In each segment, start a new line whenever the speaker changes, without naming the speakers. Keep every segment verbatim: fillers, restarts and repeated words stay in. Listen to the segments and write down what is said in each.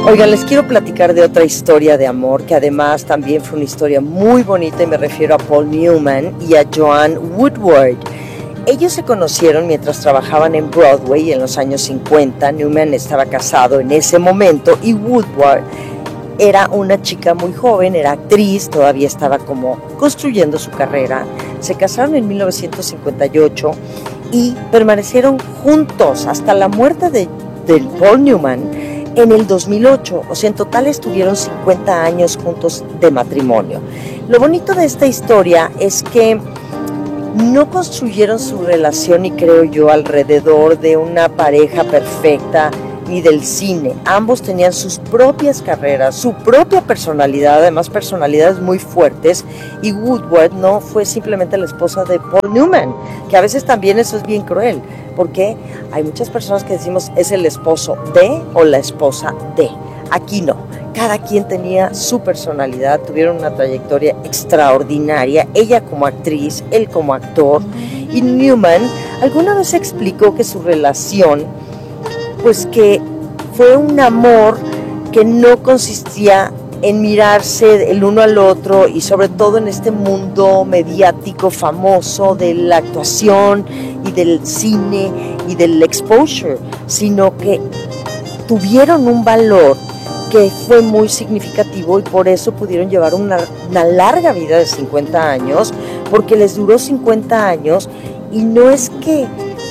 Oigan, les quiero platicar de otra historia de amor que además también fue una historia muy bonita y me refiero a Paul Newman y a Joanne Woodward. Ellos se conocieron mientras trabajaban en Broadway en los años cincuenta. Newman estaba casado en ese momento y Woodward era una chica muy joven, era actriz, todavía estaba como construyendo su carrera. Se casaron en mil novecientos cincuenta y ocho y permanecieron juntos hasta la muerte de, de Paul Newman en el dos mil ocho. O sea, en total estuvieron cincuenta años juntos de matrimonio. Lo bonito de esta historia es que no construyeron su relación, y creo yo, alrededor de una pareja perfecta ni del cine. Ambos tenían sus propias carreras, su propia personalidad, además personalidades muy fuertes, y Woodward no fue simplemente la esposa de Paul Newman, que a veces también eso es bien cruel, porque hay muchas personas que decimos es el esposo de o la esposa de. Aquí no, cada quien tenía su personalidad, tuvieron una trayectoria extraordinaria, ella como actriz, él como actor, y Newman alguna vez explicó que su relación, pues que fue un amor que no consistía en mirarse el uno al otro, y sobre todo en este mundo mediático famoso de la actuación y del cine y del exposure, sino que tuvieron un valor que fue muy significativo y por eso pudieron llevar una, una larga vida de cincuenta años, porque les duró cincuenta años, y no es que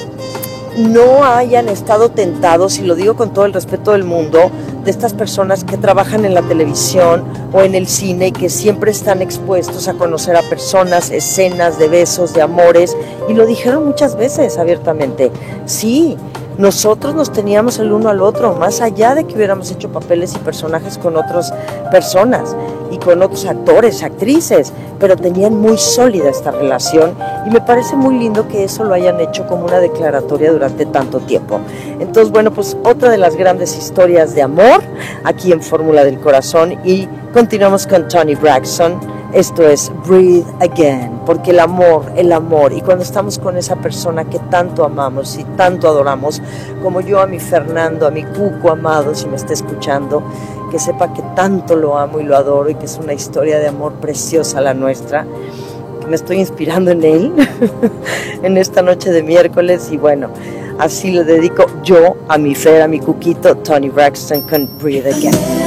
no hayan estado tentados, y lo digo con todo el respeto del mundo, de estas personas que trabajan en la televisión o en el cine y que siempre están expuestos a conocer a personas, escenas de besos, de amores, y lo dijeron muchas veces abiertamente. Sí, nosotros nos teníamos el uno al otro, más allá de que hubiéramos hecho papeles y personajes con otras personas y con otros actores, actrices, pero tenían muy sólida esta relación, y me parece muy lindo que eso lo hayan hecho como una declaratoria durante tanto tiempo. Entonces, bueno, pues otra de las grandes historias de amor aquí en Fórmula del Corazón, y continuamos con Toni Braxton. Esto es Breathe Again, porque el amor, el amor, y cuando estamos con esa persona que tanto amamos y tanto adoramos, como yo a mi Fernando, a mi Cuco amado, si me está escuchando, que sepa que tanto lo amo y lo adoro, y que es una historia de amor preciosa la nuestra, que me estoy inspirando en él en esta noche de miércoles, y bueno, así le dedico yo a mi Fer, a mi Cuquito, Toni Braxton con Breathe Again.